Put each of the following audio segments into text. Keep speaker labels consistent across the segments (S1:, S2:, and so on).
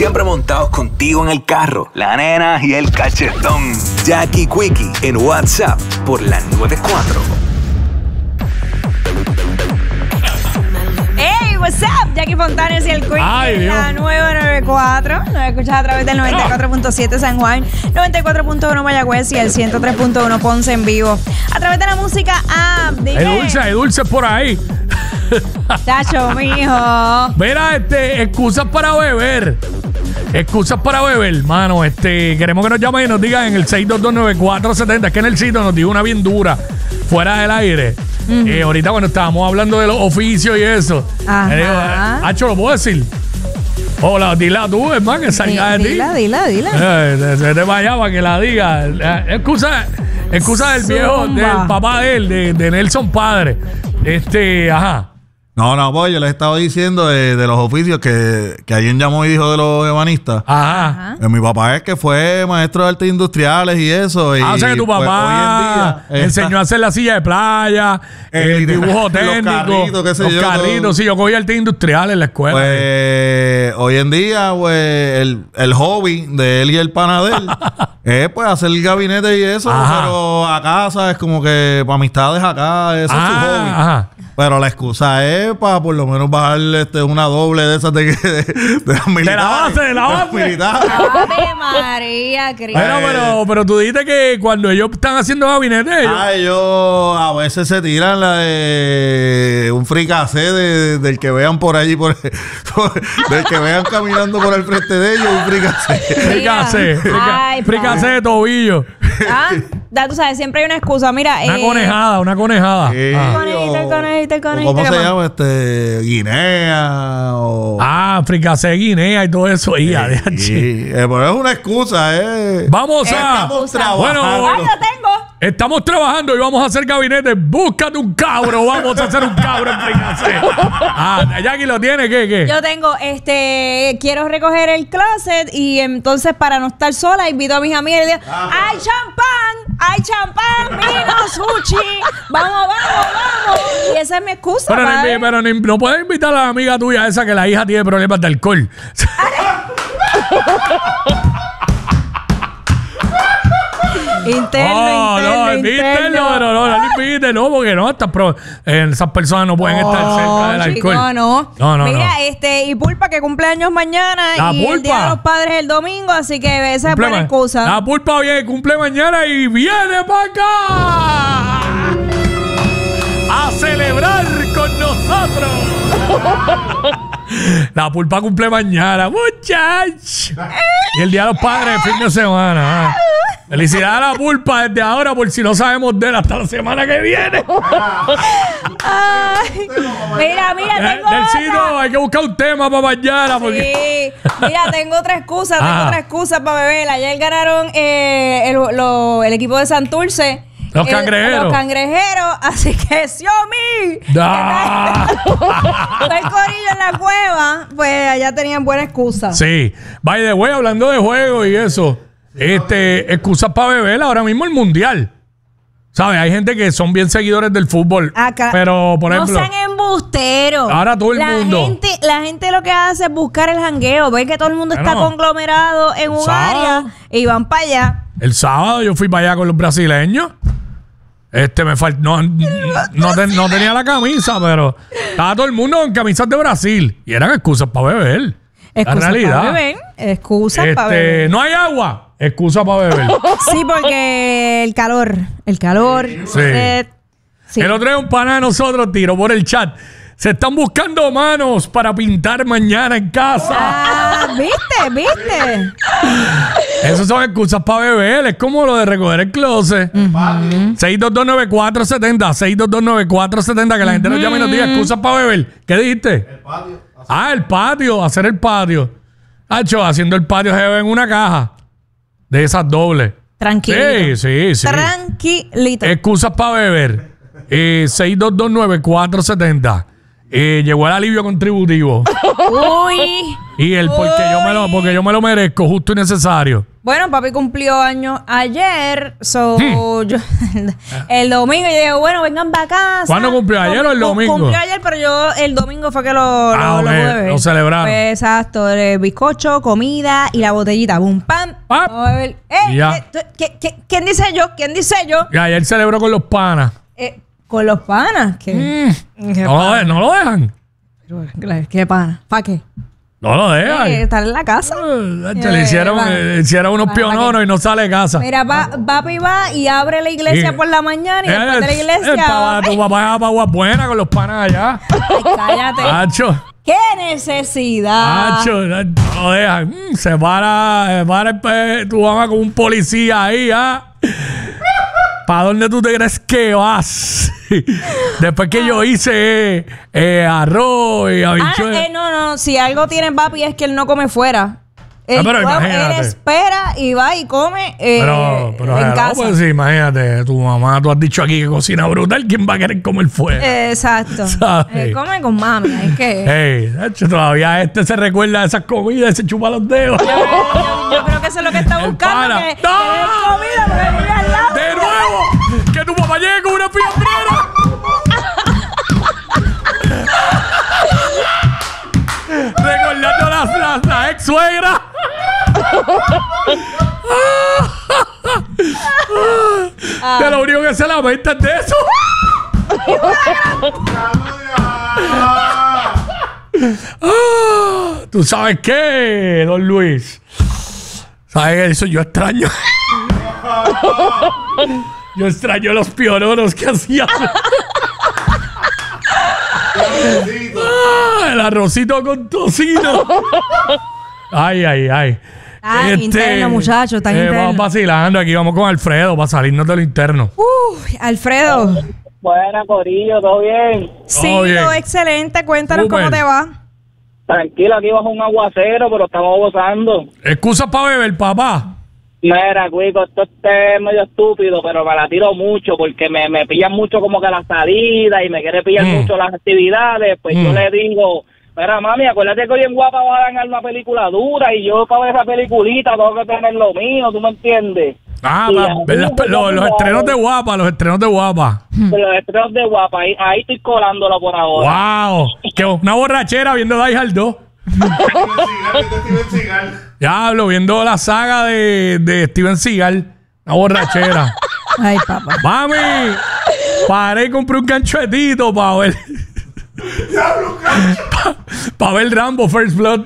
S1: siempre montados contigo en el carro, la nena y el cachetón. Jackie Quickie en WhatsApp por la 94.
S2: Hey, what's up? Jackie Fontanes y el Quickie.
S3: Ay,
S2: la nueva 94. Nos escuchas a través del 94.7 San Juan, 94.1 Mayagüez y el 103.1 Ponce en vivo. A través de la música app.
S3: Hay dulces por ahí.
S2: Tacho, mijo.
S3: Mira, excusas para beber. Excusas para beber, mano. Queremos que nos llamen y nos digan en el 6229470. Es que en el sitio nos dijo una bien dura fuera del aire. Ahorita, bueno, estábamos hablando de los oficios y eso.
S2: Ajá.
S3: Hacho, ¿lo puedo decir? Hola, dila tú, hermano, que salga de ti.
S2: Dila.
S3: Vete para allá para que la diga. Excusa del viejo, del papá de él, de Nelson padre. Ajá.
S4: No, pues yo les estaba diciendo de los oficios que alguien llamó y dijo de los ebanistas.
S3: Ajá.
S4: Mi papá es que fue maestro de artes industriales y eso.
S3: O sea que tu papá
S4: hoy en día
S3: enseñó a hacer la silla de playa, el dibujo técnico, los carritos. Sí, yo cogí artes industriales en la escuela.
S4: Pues hoy en día, pues el hobby de él y el pana de él es pues hacer el gabinete y eso.
S3: Ajá.
S4: Pero acá, ¿sabes? Como que para amistades acá, eso es su hobby.
S3: Ajá.
S4: Pero la excusa es para por lo menos bajarle una doble de esas de las militares.
S3: De la base.
S4: Militares.
S2: Ave María, Cristo.
S3: Pero tú dijiste que cuando ellos están haciendo gabinete,
S4: ellos a veces se tiran la de un fricacé del que vean por allí, del que vean caminando por el frente de ellos, un fricacé.
S3: Fricacé de tobillo.
S2: Ya tú sabes, siempre hay una excusa. Mira,
S3: Una conejada.
S2: El conejito.
S4: ¿Cómo se llama? Guinea o...
S3: fricacé de guinea y todo eso.
S4: Pero es una excusa,
S3: Estamos trabajando. Bueno,
S2: lo tengo.
S3: Estamos trabajando y vamos a hacer gabinete. Búscate un cabro. Vamos a hacer un cabro en fricacé. Jackie lo tiene. ¿Qué?
S2: Yo tengo, quiero recoger el closet y entonces para no estar sola invito a mis amigas y digo, hay champán, vino, sushi, vamos. Y esa es mi excusa,
S3: pero no puedes invitar a la amiga tuya esa que la hija tiene problemas de alcohol.
S2: Interno.
S3: No, invítelo, no, porque no, esas personas no pueden estar cerca del alcohol.
S2: No. Mira, y Pulpa que cumple años mañana el Día de los Padres el domingo, así que esa es buena excusa.
S3: La Pulpa cumple mañana y viene para acá a celebrar con nosotros. La Pulpa cumple mañana, muchachos. Y el Día de los Padres, fin de semana. Felicidades a la Pulpa desde ahora, por si no sabemos de él hasta la semana que viene.
S2: Mira, tengo
S3: Nelsito, hay que buscar un tema para mañana.
S2: Sí, mira, tengo otra excusa para beber. Ayer ganaron el equipo de Santurce.
S3: Los
S2: cangrejeros, así que Xiaomi. Todo el corillo en la cueva, pues allá tenían buena excusa.
S3: Sí. By the way, hablando de juegos y eso, excusas para beber ahora mismo el mundial. ¿Sabes? Hay gente que son bien seguidores del fútbol. Pero, por ejemplo,
S2: no sean embusteros.
S3: Ahora todo el mundo.
S2: La gente lo que hace es buscar el jangueo. Ve que todo el mundo está conglomerado en un área y van para allá.
S3: El sábado yo fui para allá con los brasileños. Me faltó. No tenía la camisa, pero estaba todo el mundo en camisas de Brasil. Y eran excusas para beber.
S2: Excusas para beber. Excusas para beber.
S3: No hay agua. Excusa para beber.
S2: Sí, porque el calor.
S3: Sí. El otro día un pana de nosotros tiró por el chat. Se están buscando manos para pintar mañana en casa.
S2: ¿Viste?
S3: Esas son excusas para beber. Es como lo de recoger el closet. 6229470. 6229470. Que la gente nos llame y nos diga excusas para beber. ¿Qué dijiste?
S4: El patio.
S3: El patio. Hacer el patio. Haciendo el patio se bebe en una caja. De esas dobles.
S2: Tranquilito.
S3: Sí.
S2: Tranquilito.
S3: Excusas para beber. 6229470. llegó el alivio contributivo.
S2: Uy.
S3: Y el porque yo me lo merezco, justo y necesario.
S2: Bueno, papi cumplió años ayer. Yo, el domingo yo digo, bueno, vengan para casa.
S3: ¿Cuándo cumplió? ¿Ayer o el domingo?
S2: Cumplió ayer, pero yo el domingo fue que lo pude ver.
S3: Lo celebraron.
S2: Pues, exacto, el bizcocho, comida y la botellita. Boom, pam. Vamos a beber. ¿Quién dice yo? ¿Quién dice yo?
S3: Y ayer celebró con los panas.
S2: Con los panas. ¿Qué?
S3: No lo dejan.
S2: ¿Qué pana? ¿Para qué?
S3: No lo dejan.
S2: Estar en la casa.
S3: Le hicieron unos piononos y no sale de casa.
S2: Mira, papi va y abre la iglesia por la mañana y después de la iglesia.
S3: Tu papá es para Buena con los panas allá.
S2: Ay, cállate.
S3: Hacho.
S2: ¡Qué necesidad!
S3: Hacho, no lo dejan. Se para tu mamá con un policía ahí, ¿Para dónde tú te crees que vas? Después que yo hice arroz y habichuelas.
S2: No. Si algo tiene papi es que él no come fuera. Él espera y va y come
S3: pero
S2: en casa.
S3: Pues sí, imagínate, tu mamá, tú has dicho aquí que cocina brutal. ¿Quién va a querer comer fuera?
S2: Exacto.
S3: ¿Sabes?
S2: Come con mami. Es que...
S3: todavía se recuerda de esas comidas y se chupa los dedos.
S2: Yo creo que eso es lo que está buscando. Que comida porque vive al lado.
S3: ¡De nuevo! ¡Que tu papá llegue con una fiambrera! Recordando la ex suegra. De lo único que se lamenta es de eso. ¿Tú sabes qué, don Luis? ¿Sabes eso? Yo extraño. Yo extraño los piononos que hacían. El arrocito con tocino. Ay.
S2: Interno, muchachos, está interno.
S3: Vamos vacilando aquí, vamos con Alfredo para salirnos de lo interno.
S2: Alfredo.
S5: Buena, corillo, ¿todo bien?
S2: Sí, todo excelente. Cuéntanos cómo te va.
S5: Tranquilo, aquí bajo un aguacero, pero estamos gozando.
S3: ¿Excusas para beber, papá?
S5: Mira, Cuico, esto es medio estúpido, pero me la tiro mucho porque me pillan mucho como que la salida y me quiere pillar mucho las actividades. Pues yo le digo, mira, mami, acuérdate que hoy en Guapa va a ganar una película dura y yo para ver esa peliculita tengo que tener lo mío, ¿tú me entiendes?
S3: Los estrenos de Guapa,
S5: Los estrenos de Guapa, ahí estoy colándolo por ahora.
S3: ¡Wow! Que una borrachera viendo Die Hard 2. Diablo, viendo la saga de Steven Seagal. Una borrachera.
S2: Ay, papá.
S3: Mami, paré y compré un ganchuetito para ver. Para ver Rambo First Blood.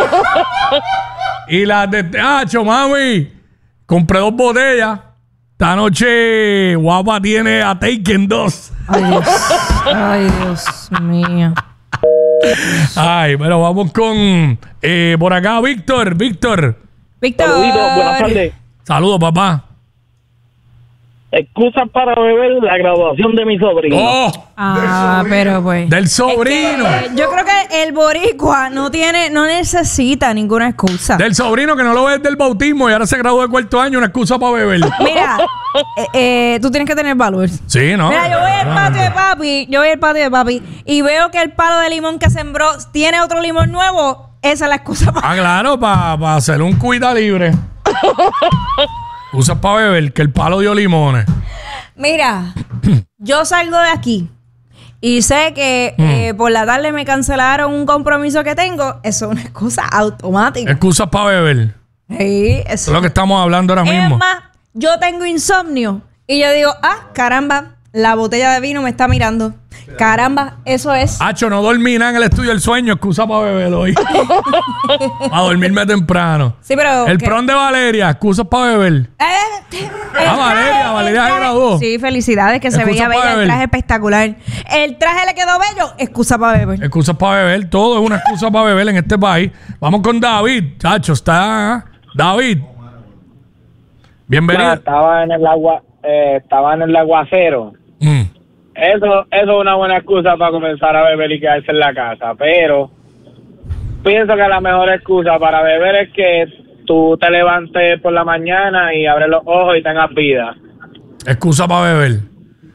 S3: Y las de Teacho, mami. Compré 2 botellas. Esta noche Guapa tiene a Taken 2.
S2: Ay, Dios mío.
S3: Ay, pero vamos con por acá, Víctor.
S5: Saluditos, buenas tardes.
S3: Saludos, papá.
S5: Excusas para beber la graduación de mi sobrino.
S2: Pero pues.
S3: Del sobrino.
S2: Yo creo que el boricua no necesita ninguna excusa.
S3: Del sobrino que no lo ves del bautismo y ahora se graduó de 4º año, una excusa para beber.
S2: Mira, tú tienes que tener valor.
S3: Sí, ¿no?
S2: Mira, yo voy al patio de papi y veo que el palo de limón que sembró tiene otro limón nuevo. Esa es la excusa para...
S3: claro, para hacer un cuida libre. Usas para beber, que el palo dio limones.
S2: Mira, yo salgo de aquí y sé que por la tarde me cancelaron un compromiso que tengo. Eso es una excusa automática.
S3: Excusas para beber.
S2: Sí, eso
S3: es lo que estamos hablando ahora mismo.
S2: Es más, yo tengo insomnio y yo digo, caramba, la botella de vino me está mirando. Caramba, eso es.
S3: Hacho, no dormí nada en el estudio del sueño. Excusa para beber hoy. Para dormirme temprano.
S2: Sí, pero...
S3: El prom de Valeria. Excusas para beber. Valeria se graduó.
S2: Sí, felicidades, que se veía bella. El traje espectacular. El traje le quedó bello. Excusa para beber.
S3: Excusas para beber. Todo es una excusa para beber en este país. Vamos con David. Chacho, está... David. Bienvenido.
S5: Estaba en el aguacero. Eso es una buena excusa para comenzar a beber y quedarse en la casa, pero pienso que la mejor excusa para beber es que tú te levantes por la mañana y abres los ojos y tengas vida.
S3: Excusa para beber.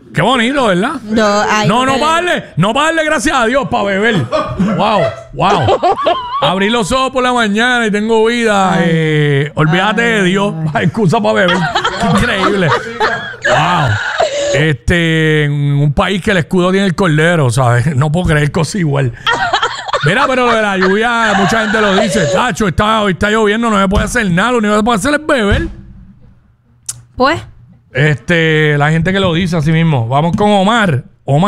S3: Qué bonito, ¿verdad? No darle gracias a Dios para beber. Wow. Abrí los ojos por la mañana y tengo vida. Olvídate de Dios. Hay excusa para beber. Qué increíble. Wow. En un país que el escudo tiene el cordero, ¿sabes? No puedo creer cosas igual. Mira, pero lo de la lluvia, mucha gente lo dice. Tacho, hoy está lloviendo, no se puede hacer nada. Lo único que se puede hacer es beber.
S2: Pues.
S3: La gente que lo dice así mismo. Vamos con Omar.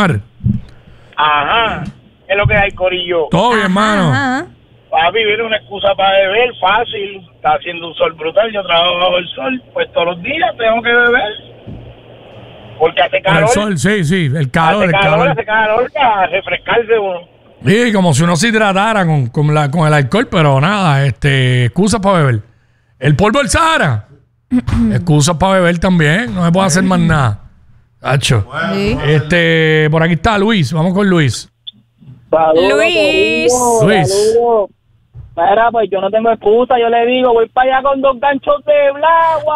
S5: Ajá. ¿Qué es lo que hay, corillo?
S3: Todo bien, hermano.
S2: Ajá.
S5: Papi, viene una excusa para beber, fácil. Está haciendo un sol brutal, yo trabajo bajo el sol. Pues todos los días tengo que beber. Porque hace calor.
S3: El sol, sí, el calor.
S5: Hace calor para refrescarse uno.
S3: Sí, como si uno se hidratara con el alcohol, pero nada, excusas para beber. El polvo del Sahara. Excusas para beber también, no se puede hacer más nada. Tacho.
S2: Sí.
S3: Por aquí está Luis, vamos con Luis.
S5: Saludos,
S2: Luis.
S5: saludos. Mira, pues yo no tengo excusa, yo le digo, voy para allá con 2 ganchos de blagua.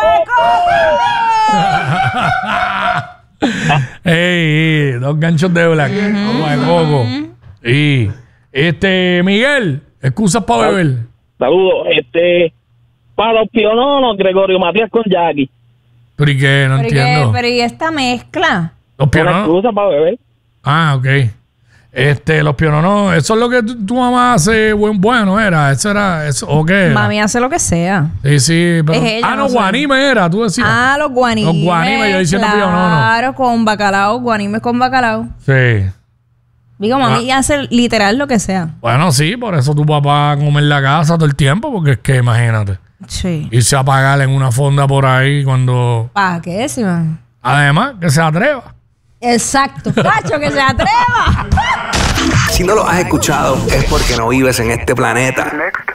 S3: Ey, 2 ganchos de black. Agua de coco. Y Miguel, excusas para beber.
S5: Saludos, para los piononos, Gregorio Matías con Jackie.
S3: ¿Pero y qué? No entiendo.
S2: Pero ¿y esta mezcla?
S3: Los
S5: Una
S3: piononos.
S5: excusa para beber.
S3: Ah, ok. Los piononos, eso es lo que tu mamá hace bueno, ¿era? ¿Eso o qué era?
S2: Mami hace lo que sea.
S3: Sí, pero...
S2: Es ella, no sé.
S3: guanime era, tú decías.
S2: Los guanimes.
S3: Los guanimes, yo diciendo
S2: claro,
S3: pionono.
S2: con bacalao, guanimes con bacalao.
S3: Sí.
S2: Digo, mami hace literal lo que sea.
S3: Bueno, sí, por eso tu papá come en la casa todo el tiempo, porque es que imagínate.
S2: Sí.
S3: Irse a pagar en una fonda por ahí cuando...
S2: ¿Para qué, sí, man?
S3: Además, que se atreva.
S2: Exacto. Cacho, que se atreva.
S1: Si no lo has escuchado, es porque no vives en este planeta.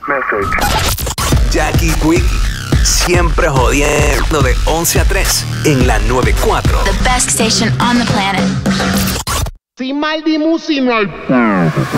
S1: Jackie Quickie, siempre jodiendo de 11 a 3 en la 94.
S6: The best station on the planet.
S7: Sin mal di music no hay.